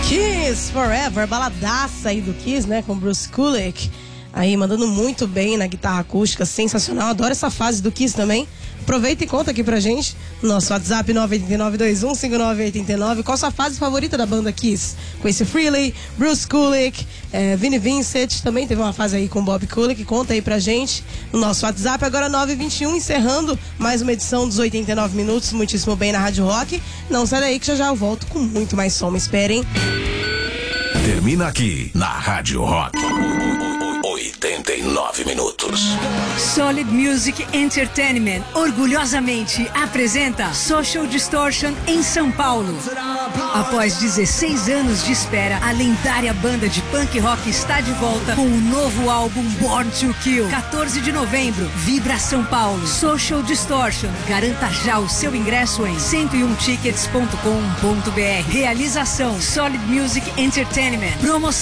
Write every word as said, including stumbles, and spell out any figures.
Kiss Forever, baladaça aí do Kiss, né, com Bruce Kulick. Aí mandando muito bem na guitarra acústica, sensacional. Adoro essa fase do Kiss também. Aproveita e conta aqui pra gente no nosso WhatsApp nove oito nove dois um cinco nove oito nove. Qual a sua fase favorita da banda Kiss? Com esse Frehley, Bruce Kulick, é, Vinnie Vincent, também teve uma fase aí com Bob Kulick. Conta aí pra gente no nosso WhatsApp. Agora nove e vinte e um, encerrando mais uma edição dos oitenta e nove minutos, muitíssimo bem na Rádio Rock. Não sai daí que já já eu volto com muito mais som, me esperem. Termina aqui na Rádio Rock. oitenta e nove minutos. Solid Music Entertainment orgulhosamente apresenta Social Distortion em São Paulo. Após dezesseis anos de espera, a lendária banda de punk rock está de volta com o novo álbum Born to Kill. quatorze de novembro, Vibra São Paulo. Social Distortion. Garanta já o seu ingresso em cento e um tickets ponto com ponto b r. Realização Solid Music Entertainment. Promoção